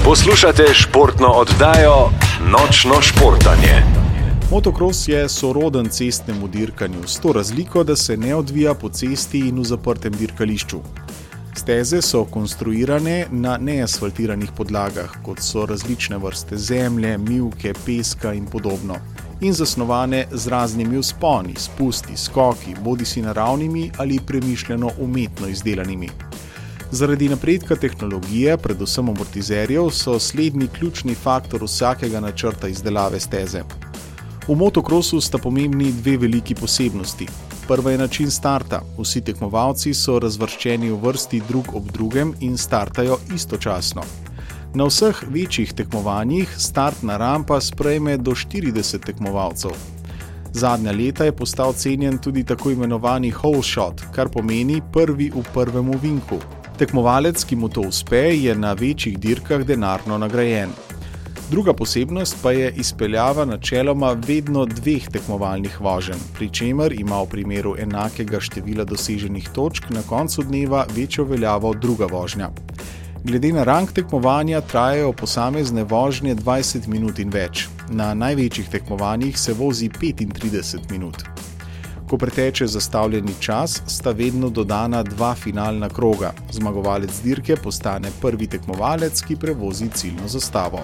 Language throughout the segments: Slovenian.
Poslušate športno oddajo Nočno športanje. Motokros je soroden cestnemu dirkanju, s to razliko, da se ne odvija po cesti in v zaprtem dirkališču. Steze so konstruirane na neasfaltiranih podlagah, kot so različne vrste zemlje, mivke, peska in podobno, in zasnovane z raznimi vzponi, spusti, skoki, bodisi naravnimi ali premišljeno umetno izdelanimi. Zaradi napredka tehnologije, predvsem amortizerjev, so slednji ključni faktor vsakega načrta izdelave steze. V motokrosu sta pomembni dve veliki posebnosti. Prva je način starta. Vsi tekmovalci so razvrščeni v vrsti drug ob drugem in startajo istočasno. Na vseh večjih tekmovanjih startna rampa sprejme do 40 tekmovalcev. Zadnja leta je postal cenjen tudi tako imenovani hole shot, kar pomeni prvi v prvem ovinku. Tekmovalec, ki mu to uspe, je na večjih dirkah denarno nagrajen. Druga posebnost pa je izpeljava načeloma vedno dveh tekmovalnih voženj, pri čemer ima v primeru enakega števila doseženih točk na koncu dneva večjo veljavo druga vožnja. Glede na rang tekmovanja trajajo posamezne vožnje 20 minut in več. Na največjih tekmovanjih se vozi 35 minut. Ko preteče zastavljeni čas, sta vedno dodana dva finalna kroga. Zmagovalec dirke postane prvi tekmovalec, ki prevozi ciljno zastavo.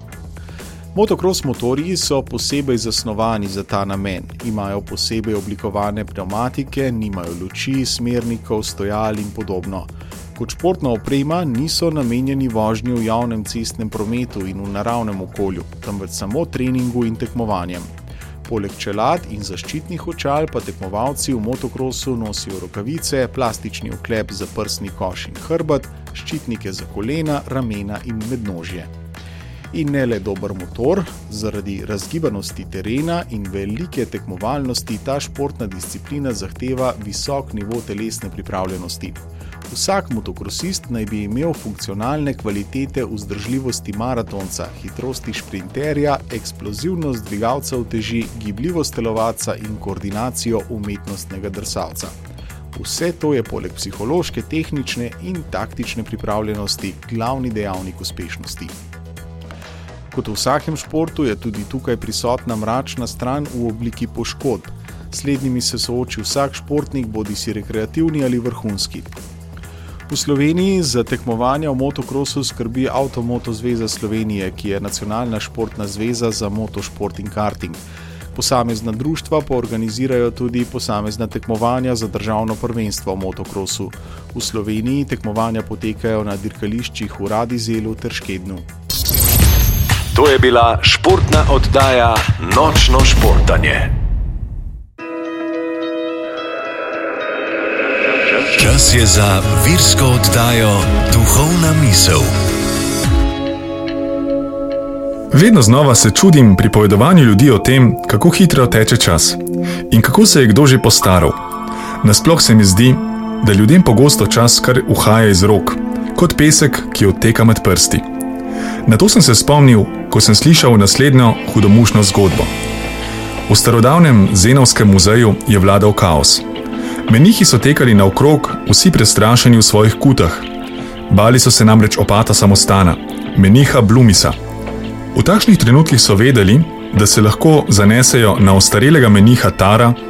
Motokros motorji so posebej zasnovani za ta namen. Imajo posebej oblikovane pnevmatike, nimajo luči, smernikov, stojal in podobno. Kot športna oprema niso namenjeni vožnji v javnem cestnem prometu in v naravnem okolju, temveč samo treningu in tekmovanjem. Poleg čelad in zaščitnih očal pa tekmovalci v motokrosu nosijo rokavice, plastični oklep za prsni koš in hrbet, ščitnike za kolena, ramena in mednožje. In ne le dober motor, zaradi razgibanosti terena in velike tekmovalnosti ta športna disciplina zahteva visok nivo telesne pripravljenosti. Vsak motokrosist naj bi imel funkcionalne kvalitete vzdržljivosti maratonca, hitrosti šprinterja, eksplozivnost dvigalca uteži, gibljivost telovadca in koordinacijo umetnostnega drsalca. Vse to je poleg psihološke, tehnične in taktične pripravljenosti glavni dejavnik uspešnosti. Kot v vsakem športu je tudi tukaj prisotna mračna stran v obliki poškodb. Slednjimi se sooči vsak športnik, bodisi rekreativni ali vrhunski. V Sloveniji za tekmovanja v motokrosu skrbi Avtomoto zveza Slovenije, ki je nacionalna športna zveza za motošport in karting. Posamezna društva pa organizirajo tudi posamezna tekmovanja za državno prvenstvo v motokrosu. V Sloveniji tekmovanja potekajo na dirkališčih v Radizelu ter Škednu. To je bila športna oddaja Nočno športanje. Čas je za virsko oddajo Duhovna misel. Vedno znova se čudim pripovedovanju ljudi o tem, kako hitro teče čas in kako se je kdo že postaral. Nasploh se mi zdi, da ljudem pogosto čas kar uhaja iz rok, kot pesek, ki odteka med prsti. Na to sem se spomnil, ko sem slišal naslednjo hudomušno zgodbo. V starodavnem Zenovskem muzeju je vladal kaos. Menihi so tekali naokrog, vsi prestrašeni v svojih kutah. Bali so se namreč opata samostana, meniha Blumisa. V takšnih trenutkih so vedeli, da se lahko zanesejo na ostarelega meniha Tara,